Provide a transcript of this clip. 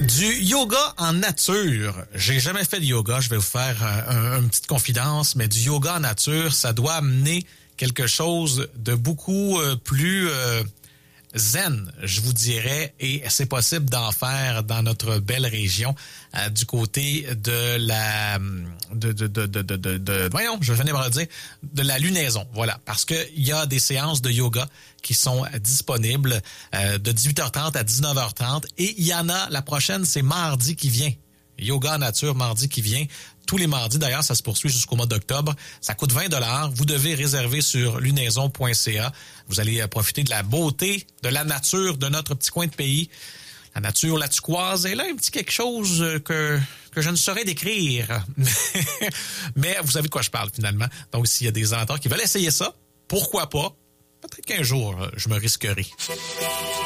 Du yoga en nature. J'ai jamais fait de yoga. Je vais vous faire une petite confidence, mais du yoga en nature, ça doit amener quelque chose de beaucoup plus zen, je vous dirais, et c'est possible d'en faire dans notre belle région du côté de la voyons, je venais de le dire, de la Lunaison, voilà, parce que il y a des séances de yoga qui sont disponibles de 18h30 à 19h30 et il y en a, la prochaine c'est mardi qui vient. Yoga en nature, mardi qui vient. Tous les mardis, d'ailleurs, ça se poursuit jusqu'au mois d'octobre. Ça coûte 20$. Vous devez réserver sur lunaison.ca. Vous allez profiter de la beauté, de la nature de notre petit coin de pays. La nature, la turquoise. Et là, un petit quelque chose que je ne saurais décrire. Mais vous savez de quoi je parle, finalement. Donc, s'il y a des amateurs qui veulent essayer ça, pourquoi pas? Peut-être qu'un jour, je me risquerai.